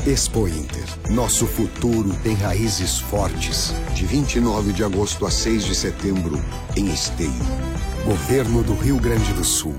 Expo Inter. Nosso futuro tem raízes fortes. De 29 de agosto a 6 de setembro, em Esteio. Governo do Rio Grande do Sul.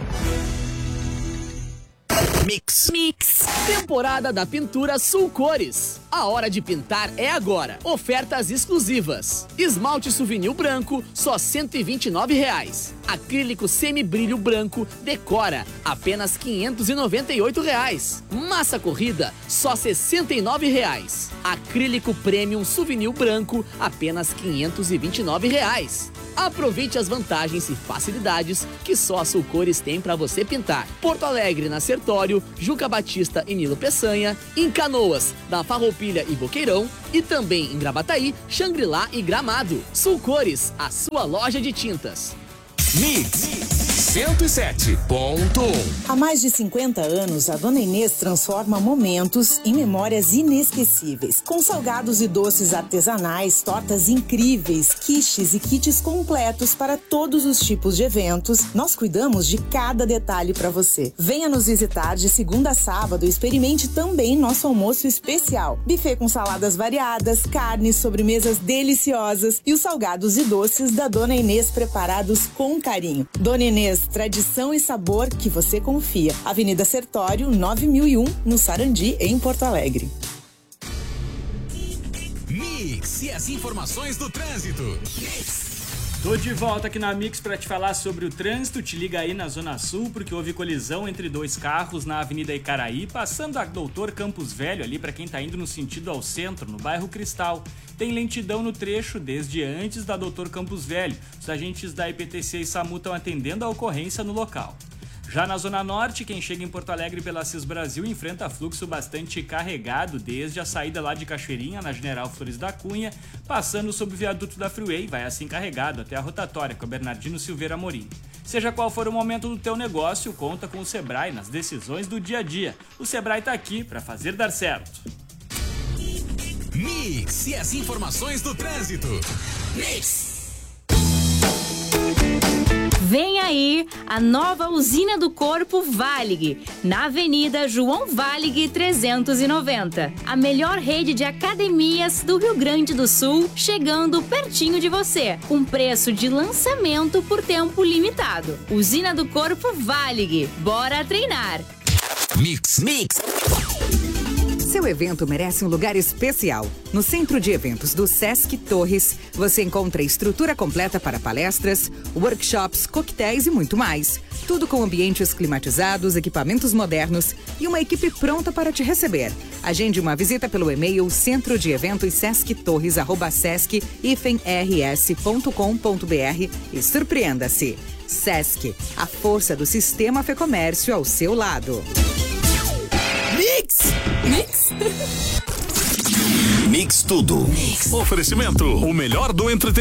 Mix. Temporada da pintura Sulcores. A hora de pintar é agora. Ofertas exclusivas. Esmalte Souvenir branco, só R$ 129. Acrílico semibrilho branco Decora, apenas R$ 598. Massa corrida, só R$ 69. Acrílico Premium Souvenir branco, apenas R$ 529. Aproveite as vantagens e facilidades que só a Sulcores tem para você pintar. Porto Alegre, na Sertório, Juca Batista e Nilo Peçanha, em Canoas, da Farroupilha e Boqueirão, e também em Gravataí, Xangri-Lá e Gramado. Sulcores, a sua loja de tintas. Mix 107.1. Há mais de 50 anos, a Dona Inês transforma momentos em memórias inesquecíveis. Com salgados e doces artesanais, tortas incríveis, quiches e kits completos para todos os tipos de eventos, nós cuidamos de cada detalhe para você. Venha nos visitar de segunda a sábado e experimente também nosso almoço especial. Buffet com saladas variadas, carnes, sobremesas deliciosas e os salgados e doces da Dona Inês preparados com carinho. Dona Inês, tradição e sabor que você confia. Avenida Sertório, 9001, no Sarandi, em Porto Alegre. Mix e as informações do trânsito. Tô de volta aqui na Mix para te falar sobre o trânsito. Te liga aí na Zona Sul, porque houve colisão entre dois carros na Avenida Icaraí, passando a Doutor Campos Velho, ali para quem tá indo no sentido ao centro, no bairro Cristal. Tem lentidão no trecho desde antes da Doutor Campos Velho. Os agentes da IPTC e SAMU estão atendendo a ocorrência no local. Já na Zona Norte, quem chega em Porto Alegre pela Assis Brasil enfrenta fluxo bastante carregado desde a saída lá de Cachoeirinha, na General Flores da Cunha, passando sob o viaduto da Freeway, vai assim carregado até a rotatória com a Bernardino Silveira Amorim. Seja qual for o momento do teu negócio, conta com o Sebrae nas decisões do dia a dia. O Sebrae tá aqui para fazer dar certo. Mix e as informações do trânsito. Mix. Vem aí a nova usina do corpo Valig, na Avenida João Valig 390. A melhor rede de academias do Rio Grande do Sul, chegando pertinho de você, com preço de lançamento por tempo limitado. Usina do corpo Valig, bora treinar! Mix. Seu evento merece um lugar especial. No Centro de Eventos do Sesc Torres, você encontra estrutura completa para palestras, workshops, coquetéis e muito mais. Tudo com ambientes climatizados, equipamentos modernos e uma equipe pronta para te receber. Agende uma visita pelo e-mail centrodeventosesctorres@sesc-rs.com.br e surpreenda-se. Sesc, a força do sistema Fecomércio ao seu lado. Mix tudo. Oferecimento, o melhor do entretenimento.